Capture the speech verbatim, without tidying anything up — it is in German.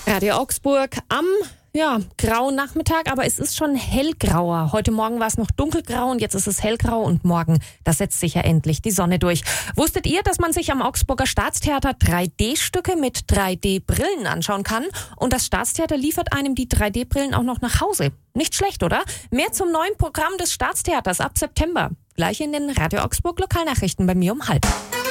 Radio Augsburg am ja, grauen Nachmittag, aber es ist schon hellgrauer. Heute Morgen war es noch dunkelgrau und jetzt ist es hellgrau und morgen, da setzt sich ja endlich die Sonne durch. Wusstet ihr, dass man sich am Augsburger Staatstheater drei D Stücke mit drei D Brillen anschauen kann? Und das Staatstheater liefert einem die drei D Brillen auch noch nach Hause. Nicht schlecht, oder? Mehr zum neuen Programm des Staatstheaters ab September. Gleich in den Radio Augsburg Lokalnachrichten bei mir um halb.